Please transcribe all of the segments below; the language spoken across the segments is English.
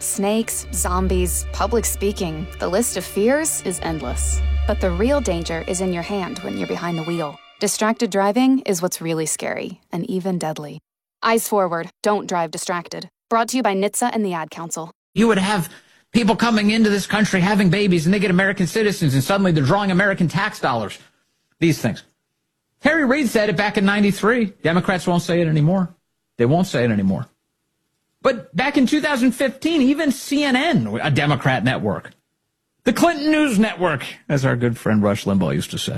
Snakes, zombies, public speaking. The list of fears is endless. But the real danger is in your hand when you're behind the wheel. Distracted driving is what's really scary and even deadly. Eyes forward. Don't drive distracted. Brought to you by NHTSA and the Ad Council. You would have people coming into this country having babies, and they get American citizens, and suddenly they're drawing American tax dollars. These things. Harry Reid said it back in 93. Democrats won't say it anymore. They won't say it anymore. But back in 2015, even CNN, a Democrat network, the Clinton News Network, as our good friend Rush Limbaugh used to say.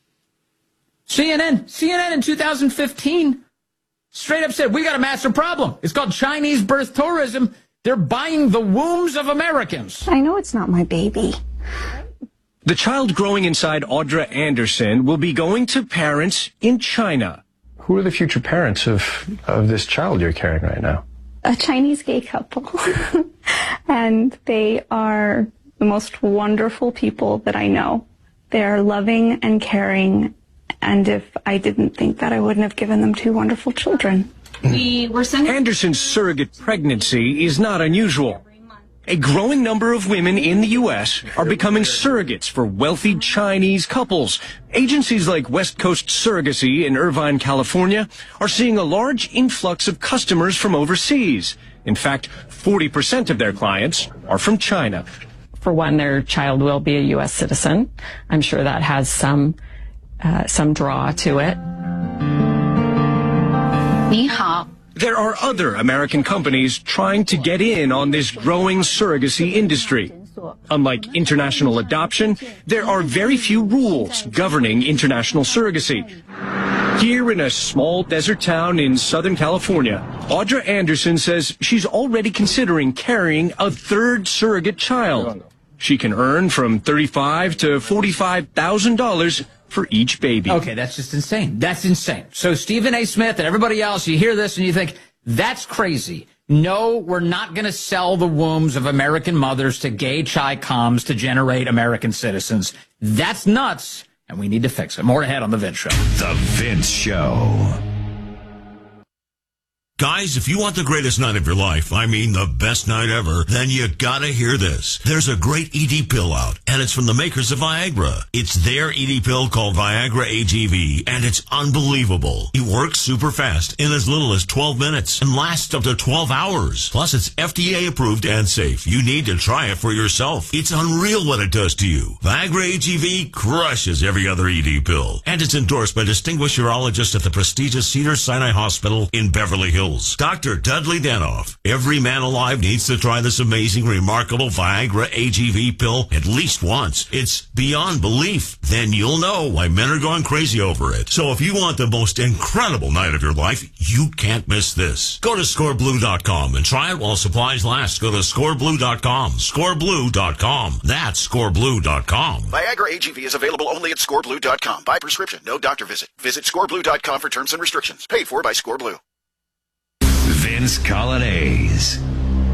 CNN in 2015 straight up said, we got a massive problem. It's called Chinese birth tourism. They're buying the wombs of Americans. I know it's not my baby. The child growing inside Audra Anderson will be going to parents in China. Who are the future parents of this child you're carrying right now? A Chinese gay couple. And they are the most wonderful people that I know. They are loving and caring. And if I didn't think that, I wouldn't have given them two wonderful children. Anderson's surrogate pregnancy is not unusual. A growing number of women in the U.S. are becoming surrogates for wealthy Chinese couples. Agencies like West Coast Surrogacy in Irvine, California, are seeing a large influx of customers from overseas. In fact, 40% of their clients are from China. For one, their child will be a U.S. citizen. I'm sure that has some draw to it. 你好. There are other American companies trying to get in on this growing surrogacy industry. Unlike international adoption, there are very few rules governing international surrogacy. Here in a small desert town in Southern California, Audra Anderson says she's already considering carrying a third surrogate child. She can earn from $35,000 to $45,000 for each baby. Okay, that's just insane. That's insane. So Stephen A. Smith and everybody else, you hear this and you think, that's crazy. No, we're not going to sell the wombs of American mothers to gay chi-coms to generate American citizens. That's nuts, and we need to fix it. More ahead on The Vince Show. The Vince Show. Guys, if you want the greatest night of your life, I mean the best night ever, then you gotta hear this. There's a great ED pill out, and it's from the makers of Viagra. It's their ED pill called Viagra AGV, and it's unbelievable. It works super fast in as little as 12 minutes and lasts up to 12 hours. Plus, it's FDA approved and safe. You need to try it for yourself. It's unreal what it does to you. Viagra AGV crushes every other ED pill, and it's endorsed by distinguished urologists at the prestigious Cedars-Sinai Hospital in Beverly Hills. Dr. Dudley Danoff. Every man alive needs to try this amazing, remarkable Viagra AGV pill at least once. It's beyond belief. Then you'll know why men are going crazy over it. So if you want the most incredible night of your life, you can't miss this. Go to scoreblue.com and try it while supplies last. Go to scoreblue.com. Scoreblue.com. That's scoreblue.com. Viagra AGV is available only at scoreblue.com. By prescription, no doctor visit. Visit scoreblue.com for terms and restrictions. Paid for by Scoreblue. Vince Coglianese.